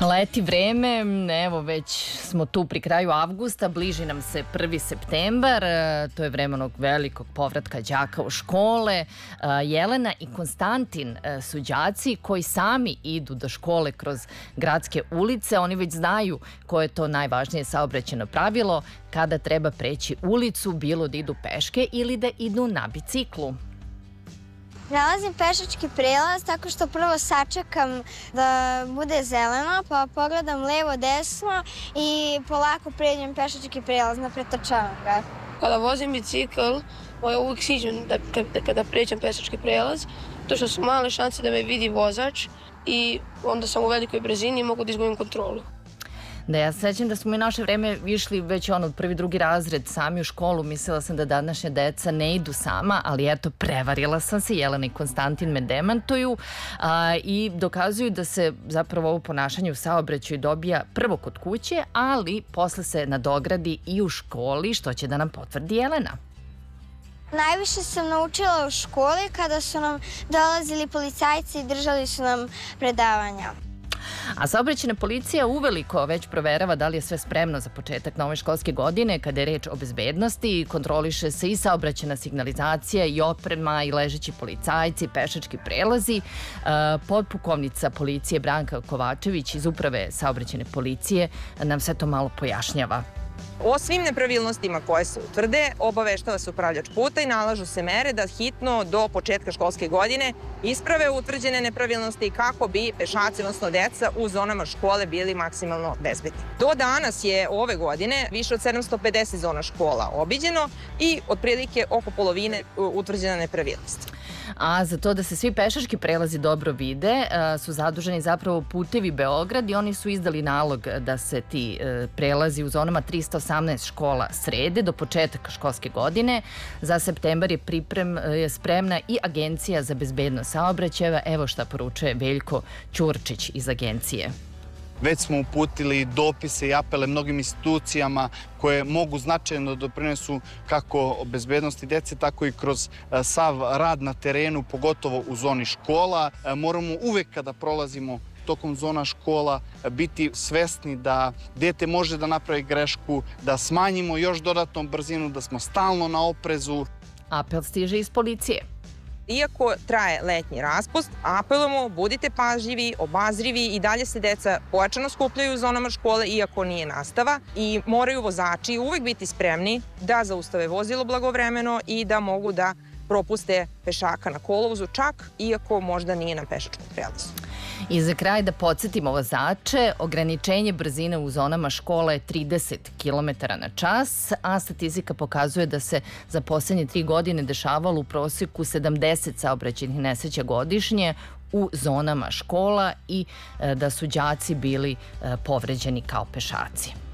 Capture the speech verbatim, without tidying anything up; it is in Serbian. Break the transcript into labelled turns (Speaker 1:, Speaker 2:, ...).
Speaker 1: Leti vreme, evo već smo tu pri kraju avgusta, bliži nam se prvi septembar, to je vreme onog velikog povratka đaka u škole. Jelena i Konstantin su đaci koji sami idu do škole kroz gradske ulice. Oni već znaju koje je to najvažnije saobraćajno pravilo kada treba preći ulicu, bilo da idu peške ili da idu na biciklu.
Speaker 2: Nalazim pešački prelaz tako što prvo sačekam da bude zeleno, pa pogledam levo, desno i polako pređem pešački prelaz, ne pretrčavam ga.
Speaker 3: Kada vozim bicikl, ja uvijek siđem da, kada pređem pešački prelaz, to što su male šanse da me vidi vozač i onda sam u velikoj brzini i mogu da izgubim kontrolu.
Speaker 1: Da, ja sećam da smo i naše vreme išli već ono prvi, drugi razred sami u školu. Mislila sam da današnja deca ne idu sama, ali eto, prevarila sam se. Jelena i Konstantin me demantuju a, i dokazuju da se zapravo ovo ponašanje u saobraćaju dobija prvo kod kuće, ali posle se nadogradi i u školi, što će da nam potvrdi Jelena.
Speaker 2: Najviše sam naučila u školi kada su nam dolazili policajci i držali su nam predavanja.
Speaker 1: A saobraćajna policija uveliko već proverava da li je sve spremno za početak nove školske godine. Kada je reč o bezbednosti, kontroliše se i saobraćajna signalizacija i oprema i ležeći policajci, pešački prelazi. Podpukovnica policije Branka Kovačević iz Uprave saobraćajne policije nam sve to malo pojašnjava.
Speaker 4: O svim nepravilnostima koje se utvrde obaveštava se upravljač puta i nalažu se mere da hitno do početka školske godine isprave utvrđene nepravilnosti kako bi pešaci, odnosno deca u zonama škole bili maksimalno bezbedni. Do danas je ove godine više od sedamsto pedeset zona škola obiđeno i otprilike oko polovine utvrđena nepravilnost.
Speaker 1: A za to da se svi pešački prelazi dobro vide su zaduženi zapravo Putevi Beograd i oni su izdali nalog da se ti prelazi u zonama trista osamnaest škola srede do početka školske godine. Za septembar je priprem, je spremna i Agencija za bezbednost saobraćaja. Evo šta poručuje Veljko Ćurčić iz agencije.
Speaker 5: Već smo uputili dopise i apele mnogim institucijama koje mogu značajno doprinesu kako bezbednosti dece, tako i kroz sav rad na terenu, pogotovo u zoni škola. Moramo uvek kada prolazimo tokom zona škola biti svesni da dete može da napravi grešku, da smanjimo još dodatnom brzinu, da smo stalno na oprezu.
Speaker 1: Apel stiže iz policije.
Speaker 4: Iako traje letnji raspust, apelujemo, budite pažljivi, obazrivi i dalje se deca pojačano skupljaju u zonama škole, iako nije nastava, i moraju vozači uvek biti spremni da zaustave vozilo blagovremeno i da mogu da propuste pešaka na kolovozu, čak iako možda nije na pešačkom prelazu.
Speaker 1: I za kraj da podsjetimo vozače, ograničenje brzine u zonama škola je trideset kilometara na čas, a statistika pokazuje da se za poslednje tri godine dešavalo u proseku sedamdeset saobraćajnih nesreća godišnje u zonama škola i da su đaci bili povređeni kao pešaci.